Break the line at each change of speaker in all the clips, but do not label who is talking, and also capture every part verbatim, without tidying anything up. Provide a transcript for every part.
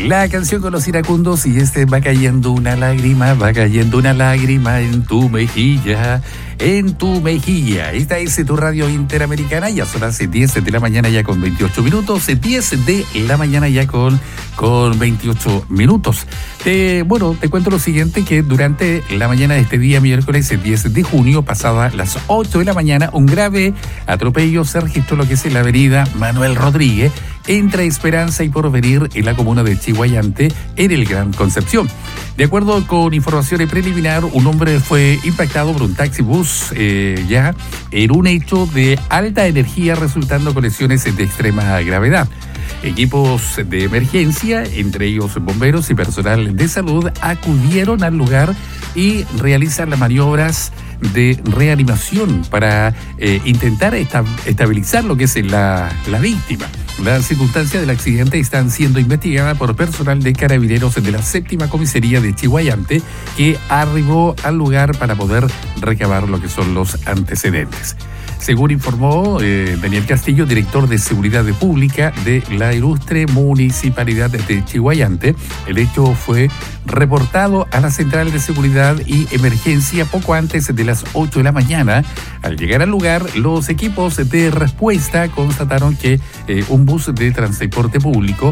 La canción con los iracundos y este va cayendo una lágrima, va cayendo una lágrima en tu mejilla, en tu mejilla. Esta es tu radio interamericana, ya son las diez de la mañana ya con veintiocho minutos, diez de la mañana ya con, con veintiocho minutos. Te, bueno, te cuento lo siguiente, que durante la mañana de este día, miércoles diez de junio, pasada las ocho de la mañana, un grave atropello se registró lo que es en la avenida Manuel Rodríguez, entre Esperanza y Porvenir, en la comuna de Chiguayante, en el Gran Concepción. De acuerdo con información preliminar, un hombre fue impactado por un taxibús eh, ya en un hecho de alta energía, resultando con lesiones de extrema gravedad. Equipos de emergencia, entre ellos bomberos y personal de salud, acudieron al lugar y realizan las maniobras de reanimación para eh, intentar esta, estabilizar lo que es la, la víctima. Las circunstancias del accidente están siendo investigadas por personal de carabineros de la séptima comisaría de Chiguayante, que arribó al lugar para poder recabar lo que son los antecedentes. Según informó eh, Daniel Castillo, director de Seguridad Pública de la ilustre Municipalidad de Chiguayante, el hecho fue reportado a la Central de Seguridad y Emergencia poco antes de las ocho de la mañana. Al llegar al lugar, los equipos de respuesta constataron que eh, un bus de transporte público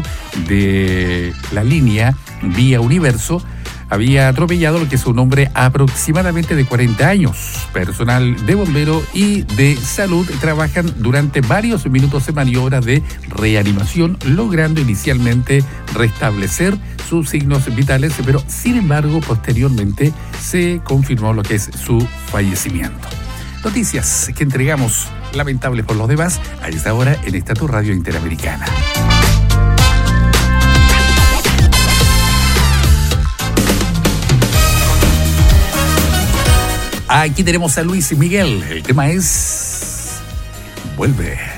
de la línea Vía Universo había atropellado lo que es un hombre aproximadamente de cuarenta años. Personal de bombero y de salud trabajan durante varios minutos de maniobra de reanimación, logrando inicialmente restablecer sus signos vitales, pero sin embargo posteriormente se confirmó lo que es su fallecimiento. Noticias que entregamos lamentables por los demás a esta hora en esta tu radio interamericana. Aquí tenemos a Luis Miguel. El tema es Vuelve.